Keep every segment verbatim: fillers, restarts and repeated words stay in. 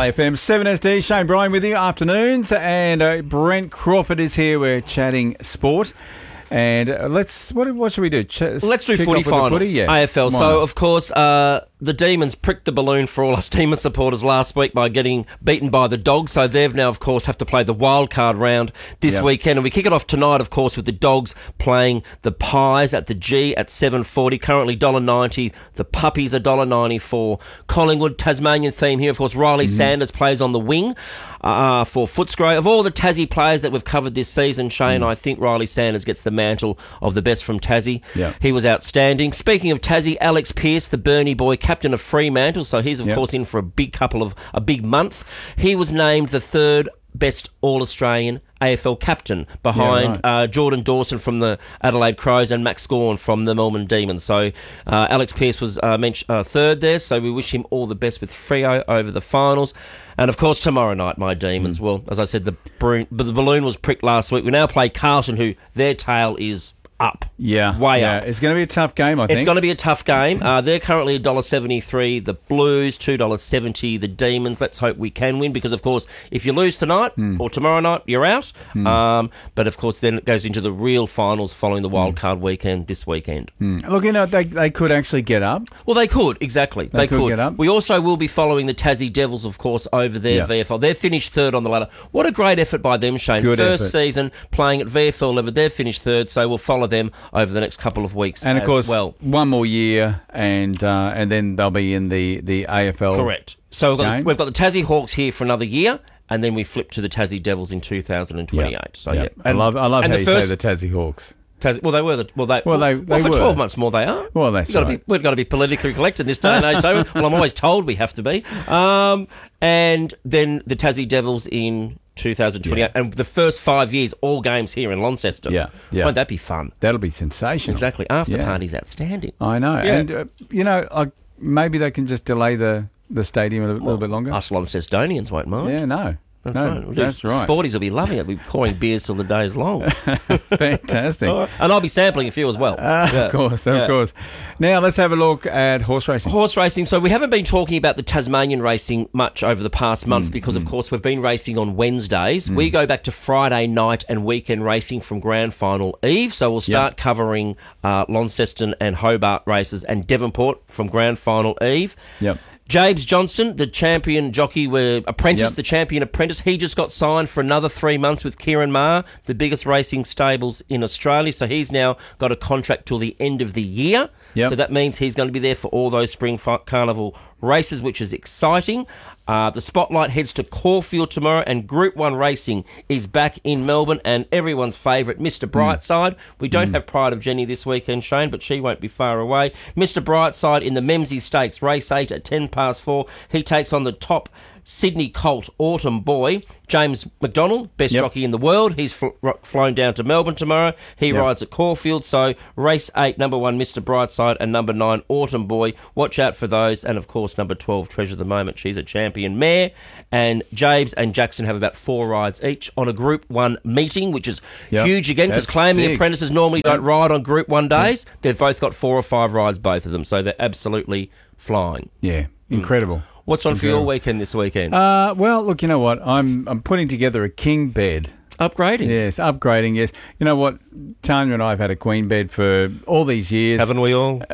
A F M, seven S D, Shane Bryan with you, afternoons, and uh, Brent Crawford is here. We're chatting sport. And uh, let's, what, what should we do? Ch- let's do footy finals, footy? Yeah. A F L. So, of course, uh, the Demons pricked the balloon for all us Demon supporters last week by getting beaten by the Dogs. So they've now, of course, have to play the wild card round this yep. weekend. And we kick it off tonight, of course, with the Dogs playing the Pies at the G at seven forty. Currently one dollar ninety. The Puppies one dollar ninety-four. Collingwood, Tasmanian theme here. Of course, Riley mm-hmm. Sanders plays on the wing uh, for Footscray. Of all the Tassie players that we've covered this season, Shane, mm. I think Riley Sanders gets the mantle of the best from Tassie. Yep. He was outstanding. Speaking of Tassie, Alex Pearce, the Burnie boy, captain of Fremantle, so he's of yep. course in for a big couple of a big month. He was named the third best All-Australian A F L captain behind yeah, right. uh, Jordan Dawson from the Adelaide Crows and Max Gawn from the Melbourne Demons. So uh, Alex Pearce was uh, mentioned, uh, third there, so we wish him all the best with Freo over the finals. And of course tomorrow night, my Demons, mm. well, as I said, the, bro- the balloon was pricked last week. We now play Carlton, who their tail is up. Yeah. Way yeah. up. It's going to be a tough game, I think. It's going to be a tough game. Uh, they're currently one dollar seventy-three. The Blues, two dollars seventy. The Demons, let's hope we can win, because, of course, if you lose tonight mm. or tomorrow night, you're out. Mm. Um, but, of course, then it goes into the real finals following the wild card mm. weekend this weekend. Mm. Look, you know, they they could actually get up. Well, they could, exactly. They, they could, could get up. We also will be following the Tassie Devils, of course, over their yep. V F L. They're finished third on the ladder. What a great effort by them, Shane. Good First effort. season playing at V F L level. They're finished third, so we'll follow them over the next couple of weeks. And of as course, well. one more year, and uh, and then they'll be in the, the A F L. Correct. So we've got, game. we've got the Tassie Hawks here for another year, and then we flip to the Tassie Devils in two thousand twenty-eight. Yep. So yep. yeah, and, I love I love how the you first, say the Tassie Hawks. Tassie, well, they were the well they well they, well, they well, for were. twelve months more they are. Well, that's we've got right. to be, we've got to be politically correct in this day and age. Well, I'm always told we have to be. Um, and then the Tassie Devils in two thousand twenty-eight, yeah. and the first five years, all games here in Launceston. Yeah, yeah. Won't that be fun? That'll be sensational. Exactly. After yeah. party's outstanding. I know. Yeah. And, uh, you know, I, maybe they can just delay the, the stadium a little, well, little bit longer. Us Launcestonians won't mind. Yeah, no. That's no, right. We'll that's right. Sporties will be loving it. We'll be pouring beers till the day's long. Fantastic. And I'll be sampling a few as well. Uh, yeah. Of course, yeah. of course. Now let's have a look at horse racing. Horse racing. So we haven't been talking about the Tasmanian racing much over the past month mm, because, mm. of course, we've been racing on Wednesdays. Mm. We go back to Friday night and weekend racing from Grand Final Eve. So we'll start yep. covering uh, Launceston and Hobart races and Devonport from Grand Final Eve. Yep. James Johnson, the champion jockey, were apprentice, yep. the champion apprentice. He just got signed for another three months with Kieran Maher, the biggest racing stables in Australia. So he's now got a contract till the end of the year. Yep. So that means he's going to be there for all those spring carnival races, which is exciting. Uh, the spotlight heads to Caulfield tomorrow, and Group one racing is back in Melbourne, and everyone's favourite, Mister Brightside. Mm. We don't mm. have Pride of Jenny this weekend, Shane, but she won't be far away. Mister Brightside in the Memsey Stakes, race eight at ten past four. He takes on the top Sydney Colt Autumn Boy, James McDonald, best yep. jockey in the world. He's fl- flown down to Melbourne tomorrow. He yep. rides at Caulfield. So race eight, number one, Mister Brightside, and number nine, Autumn Boy. Watch out for those. And, of course, number twelve, Treasure of the Moment. She's a champion mare. And James and Jackson have about four rides each on a Group one meeting, which is yep. huge again, because claiming big. apprentices normally don't ride on Group one days. Yep. They've both got four or five rides, both of them. So they're absolutely flying. Yeah, incredible. Mm. What's on for your weekend this weekend? Uh, well, look, you know what? I'm I'm putting together a king bed. Upgrading? Yes, upgrading, yes. You know what? Tanya and I have had a queen bed for all these years. Haven't we all?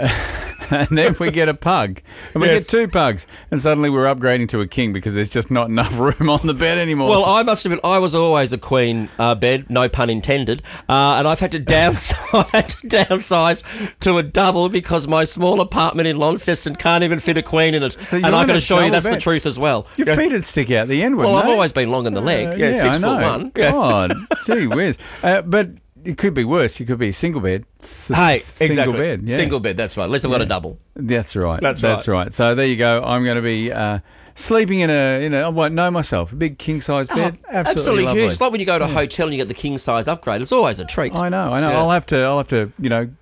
And then we get a pug. And we yes. get two pugs. And suddenly we're upgrading to a king because there's just not enough room on the bed anymore. Well, I must admit, I was always a queen uh, bed, no pun intended. Uh, and I've had to downsize, I've had to downsize to a double because my small apartment in Launceston can't even fit a queen in it. So and I can assure you that's bed. the truth as well. Your feet would stick out the end, wouldn't Well, they? I've always been long in the leg. Uh, yeah, yeah, six I know. foot one. God, gee whiz. Uh, but it could be worse. You could be a single bed. S- hey, single exactly. bed. Yeah. Single bed, that's right. At least I've got yeah. a double. That's right. That's, that's right. right. So there you go. I'm going to be uh, sleeping in a, in a, I won't know myself, a big king-size bed. Oh, absolutely absolutely lovely. huge. It's like when you go to a yeah. hotel and you get the king-size upgrade. It's always a treat. I know, I know. Yeah. I'll have to, I'll have to, you know,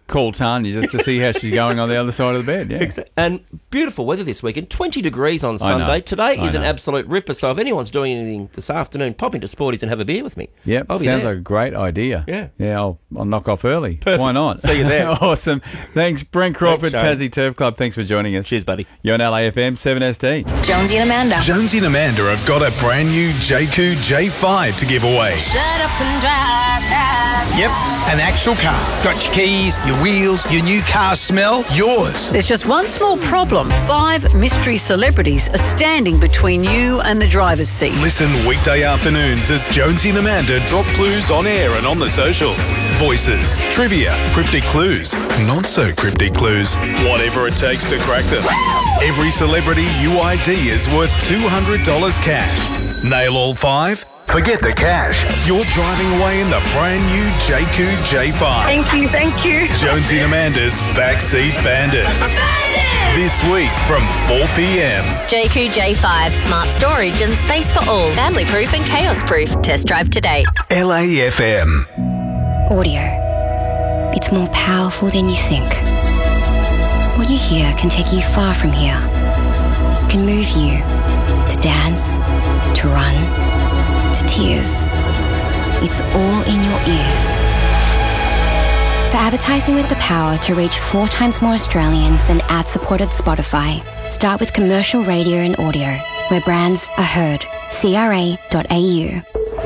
call Tanya just to see how she's going on the other side of the bed. Yeah. Exactly. And beautiful weather this weekend. twenty degrees on Sunday. Today is an absolute ripper. So if anyone's doing anything this afternoon, pop into Sporties and have a beer with me. Yep. Sounds there. like a great idea. Yeah. Yeah, I'll, I'll knock off early. Perfect. Why not? See you there. Awesome. Thanks, Brent Crawford, Thanks, Tassie Turf Club. Thanks for joining us. Cheers, buddy. You're on L A F M, seven S D. Jonesy and Amanda. Jonesy and Amanda have got a brand new J Q J five to give away. Shut up and drive, drive. Yep, an actual car. Got your keys, your wheels, your new car smell, yours. There's just one small problem. Five mystery celebrities are standing between you and the driver's seat. Listen weekday afternoons as Jonesy and Amanda drop clues on air and on the socials. Voices, trivia, cryptic clues, not so cryptic clues, whatever it takes to crack them. Every celebrity U I D is worth two hundred dollars cash. Nail all five? Forget the cash. You're driving away in the brand new J Q J five. Thank you, thank you. Jonesy and Amanda's Backseat Bandit. This week from four p.m. J Q J five, smart storage and space for all. Family proof and chaos proof. Test drive today. L A F M. Audio. It's more powerful than you think. What you hear can take you far from here. It can move you to dance, to run, to tears. It's all in your ears. For advertising with the power to reach four times more Australians than ad-supported Spotify, start with commercial radio and audio, where brands are heard. C R A dot A U.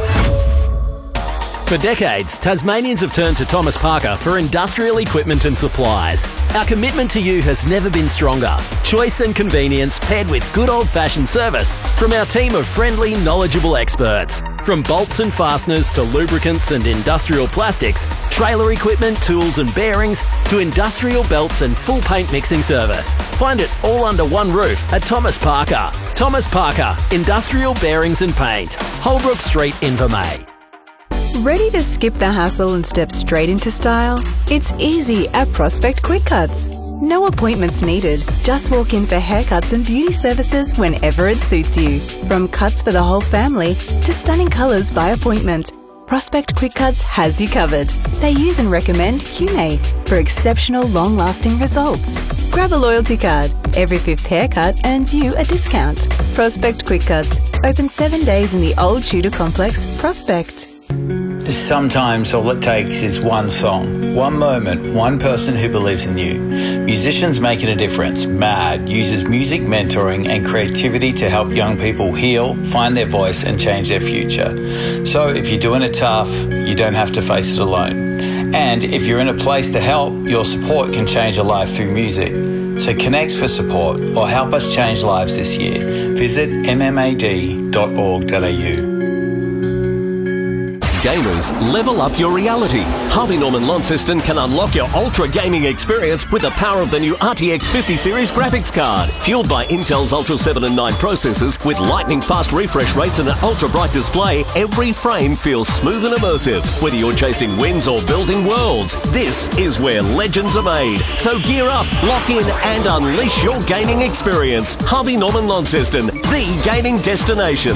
For decades, Tasmanians have turned to Thomas Parker for industrial equipment and supplies. Our commitment to you has never been stronger. Choice and convenience paired with good old-fashioned service from our team of friendly, knowledgeable experts. From bolts and fasteners to lubricants and industrial plastics, trailer equipment, tools and bearings, to industrial belts and full paint mixing service. Find it all under one roof at Thomas Parker. Thomas Parker, Industrial Bearings and Paint. Holbrook Street, Invermay. Ready to skip the hassle and step straight into style? It's easy at Prospect Quick Cuts. No appointments needed. Just walk in for haircuts and beauty services whenever it suits you. From cuts for the whole family to stunning colours by appointment, Prospect Quick Cuts has you covered. They use and recommend Humay for exceptional long-lasting results. Grab a loyalty card. Every fifth haircut earns you a discount. Prospect Quick Cuts. Open seven days in the Old Tudor Complex, Prospect. Sometimes all it takes is one song, one moment, one person who believes in you. Musicians Making a Difference, MAD, uses music mentoring and creativity to help young people heal, find their voice and change their future. So if you're doing it tough, you don't have to face it alone. And if you're in a place to help, your support can change a life through music. So connect for support or help us change lives this year. Visit m m a d dot org dot a u. Gamers, level up your reality. Harvey Norman Launceston can unlock your ultra gaming experience with the power of the new R T X fifty series graphics card. Fueled by Intel's Ultra seven and nine processors with lightning fast refresh rates and an ultra bright display, every frame feels smooth and immersive. Whether you're chasing wins or building worlds, this is where legends are made. So gear up, lock in and unleash your gaming experience. Harvey Norman Launceston, the gaming destination.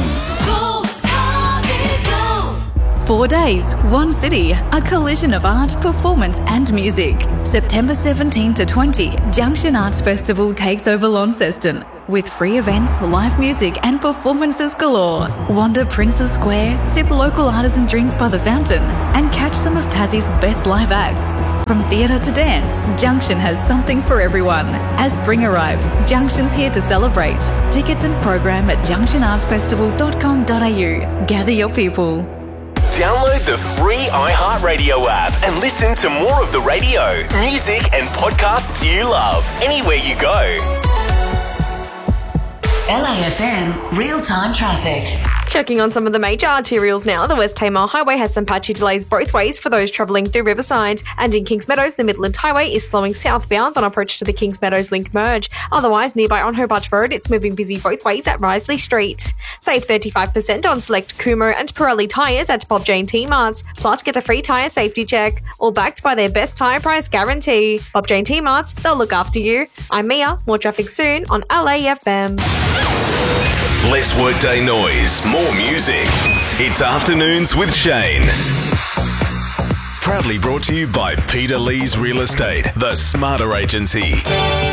Four days, one city, a collision of art, performance and music. September seventeenth to twentieth, Junction Arts Festival takes over Launceston. With free events, live music and performances galore. Wander Princes Square, sip local artisan drinks by the fountain and catch some of Tassie's best live acts. From theatre to dance, Junction has something for everyone. As spring arrives, Junction's here to celebrate. Tickets and program at junction arts festival dot com dot a u. Gather your people. Download the free iHeartRadio app and listen to more of the radio, music and podcasts you love anywhere you go. L A F M real-time traffic. Checking on some of the major arterials now. The West Tamar Highway has some patchy delays both ways for those travelling through Riverside. And in Kings Meadows, the Midland Highway is slowing southbound on approach to the Kings Meadows Link merge. Otherwise, nearby on Hobart Road, it's moving busy both ways at Risley Street. Save thirty-five percent on select Kumho and Pirelli tyres at Bob Jane T-Marts. Plus, get a free tyre safety check. All backed by their best tyre price guarantee. Bob Jane T-Marts, they'll look after you. I'm Mia. More traffic soon on L A F M. Less workday noise, more music. It's Afternoons with Shane. Proudly brought to you by Peter Lee's Real Estate, the smarter agency.